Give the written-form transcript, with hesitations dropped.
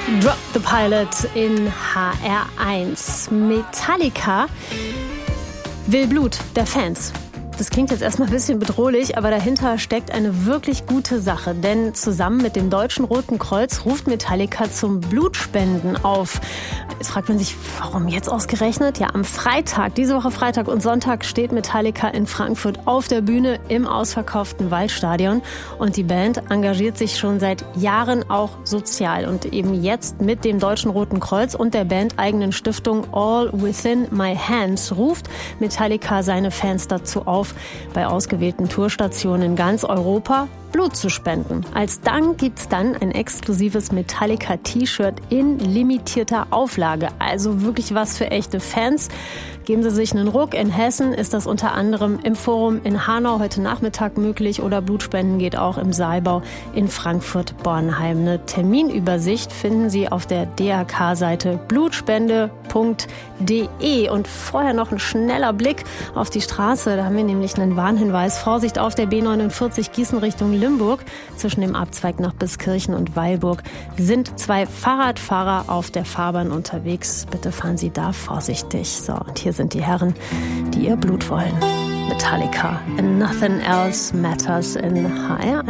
Drop the Pilot in HR1. Metallica will Blut der Fans. Das klingt jetzt erstmal ein bisschen bedrohlich, aber dahinter steckt eine wirklich gute Sache. Denn zusammen mit dem Deutschen Roten Kreuz ruft Metallica zum Blutspenden auf. Jetzt fragt man sich, warum jetzt ausgerechnet? Ja, am Freitag, diese Woche Freitag und Sonntag steht Metallica in Frankfurt auf der Bühne im ausverkauften Waldstadion. Und die Band engagiert sich schon seit Jahren auch sozial. Und eben jetzt mit dem Deutschen Roten Kreuz und der bandeigenen Stiftung All Within My Hands ruft Metallica seine Fans dazu auf, bei ausgewählten Tourstationen in ganz Europa Blut zu spenden. Als Dank gibt's dann ein exklusives Metallica-T-Shirt in limitierter Auflage. Also wirklich was für echte Fans. Geben Sie sich einen Ruck. In Hessen ist das unter anderem im Forum in Hanau heute Nachmittag möglich oder Blutspenden geht auch im Saalbau in Frankfurt-Bornheim. Eine Terminübersicht finden Sie auf der DRK-Seite blutspende.de. Und vorher noch ein schneller Blick auf die Straße. Da haben wir nämlich einen Warnhinweis. Vorsicht auf der B49 Gießen Richtung Limburg. Zwischen dem Abzweig nach Biskirchen und Weilburg sind 2 Fahrradfahrer auf der Fahrbahn unterwegs. Bitte fahren Sie da vorsichtig. So, und hier sind die Herren, die ihr Blut wollen. Metallica and Nothing Else Matters in HR1.